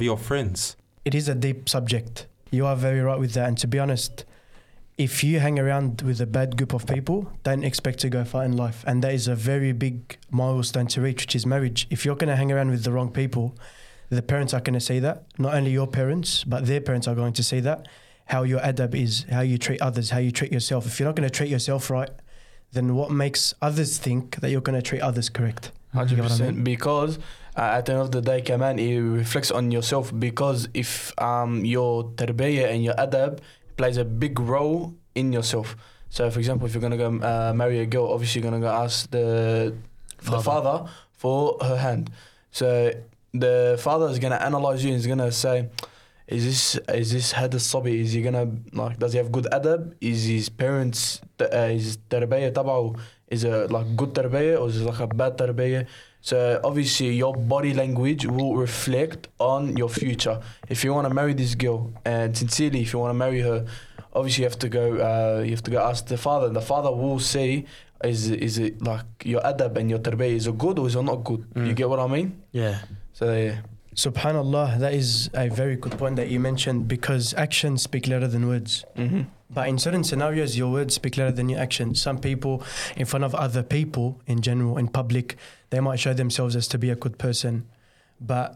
of your friends. It is a deep subject. You are very right with that. And to be honest, if you hang around with a bad group of people, don't expect to go far in life. And that is a very big milestone to reach, which is marriage. If you're going to hang around with the wrong people, the parents are going to see that. Not only your parents, but their parents are going to see that. How your adab is, how you treat others, how you treat yourself. If you're not going to treat yourself right, then what makes others think that you're going to treat others correct? 100%. Because at the end of the day, Kaman, it reflects on yourself. Because if your tarbiyah and your adab plays a big role in yourself. So, for example, if you're going to go marry a girl, obviously you're going to go ask the father for her hand. So the father is going to analyze you and is going to say, is this had sabi? Is he gonna, like, does he have good adab? Is his parents his tarbiyah tabaw is a like good tarbiyah or is it like a bad tarbiyah? So obviously your body language will reflect on your future. If you want to marry this girl, and sincerely if you want to marry her, obviously you have to go ask the father, and the father will say, is it like your adab and your tarbiyah, is it good or is it not good? You get what I mean? Yeah. So yeah. Subhanallah, that is a very good point that you mentioned, because actions speak louder than words. But in certain scenarios, your words speak louder than your actions. Some people, in front of other people in general, in public, they might show themselves as to be a good person. But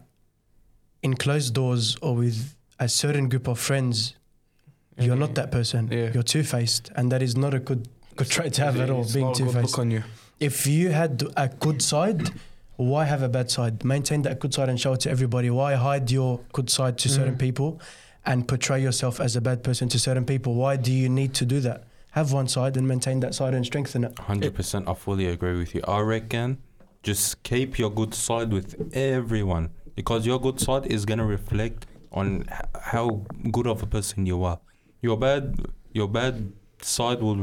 in closed doors or with a certain group of friends, you're not that person. Yeah. You're two-faced, and that is not a good trait to have at all, being two-faced. On you. If you had a good side, why have a bad side? Maintain that good side and show it to everybody. Why hide your good side to certain people and portray yourself as a bad person to certain people? Why do you need to do that? Have one side and maintain that side and strengthen it. 100%, I fully agree with you. I reckon just keep your good side with everyone, because your good side is going to reflect on how good of a person you are. Your bad side will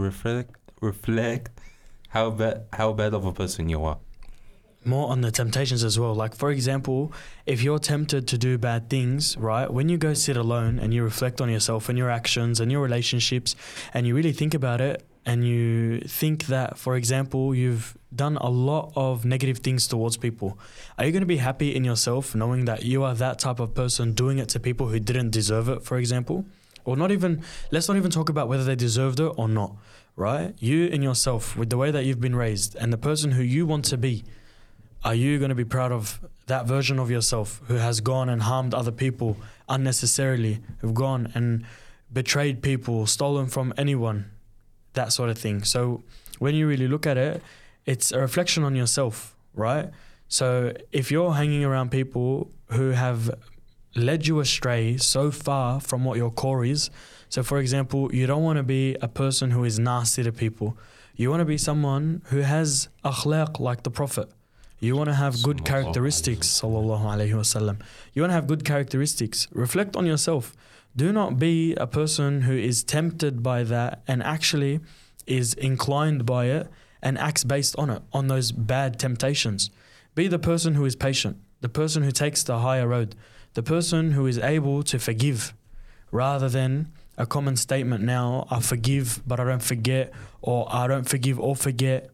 reflect how bad of a person you are. More on the temptations as well. Like, for example, if you're tempted to do bad things, right, when you go sit alone and you reflect on yourself and your actions and your relationships and you really think about it and you think that, for example, you've done a lot of negative things towards people, are you going to be happy in yourself knowing that you are that type of person doing it to people who didn't deserve it, for example? Or let's not even talk about whether they deserved it or not, right? You in yourself, with the way that you've been raised and the person who you want to be, are you going to be proud of that version of yourself who has gone and harmed other people unnecessarily, who've gone and betrayed people, stolen from anyone, that sort of thing? So when you really look at it, it's a reflection on yourself, right? So if you're hanging around people who have led you astray so far from what your core is, so for example, you don't want to be a person who is nasty to people. You want to be someone who has akhlaq like the Prophet. You want to have good characteristics, sallallahu alayhi wasallam. You want to have good characteristics. Reflect on yourself. Do not be a person who is tempted by that and actually is inclined by it and acts based on it, on those bad temptations. Be the person who is patient, the person who takes the higher road, the person who is able to forgive, rather than a common statement now, I forgive but I don't forget, or I don't forgive or forget.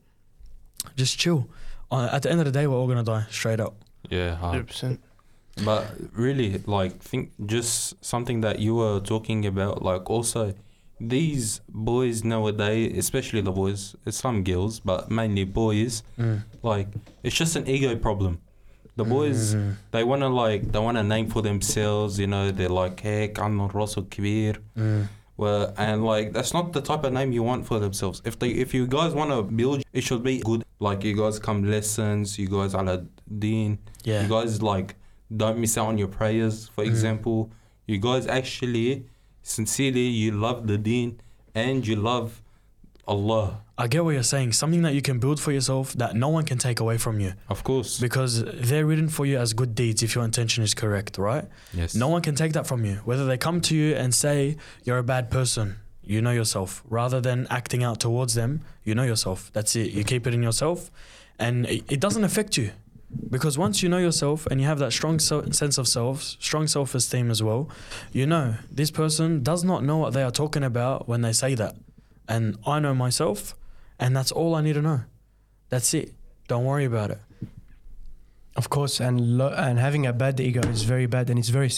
Just chill. At the end of the day, we're all going to die, straight up. Yeah, 100%. But really, like, think just something that you were talking about, like, also these boys nowadays, especially the boys, some girls, but mainly boys, like, it's just an ego problem. The boys, they want to name for themselves, you know, they're like, hey, I'm Rasul Kabir. Well, and like, that's not the type of name you want for themselves. If you guys want to build, it should be good. Like, you guys come lessons, you guys ala deen. Yeah. You guys, like, don't miss out on your prayers, for example. You guys actually, sincerely, you love the deen and you love Allah. I get what you're saying. Something that you can build for yourself that no one can take away from you. Of course. Because they're written for you as good deeds if your intention is correct, right? Yes. No one can take that from you. Whether they come to you and say you're a bad person, you know yourself. Rather than acting out towards them, you know yourself. That's it. You keep it in yourself and it doesn't affect you. Because once you know yourself and you have that strong sense of self, strong self-esteem as well, you know this person does not know what they are talking about when they say that. And I know myself, and that's all I need to know. That's it. Don't worry about it. Of course, and having a bad ego is very bad, and it's very